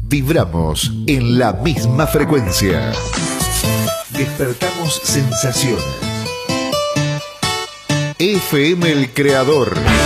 Vibramos en la misma frecuencia. Despertamos sensaciones. FM El Creador.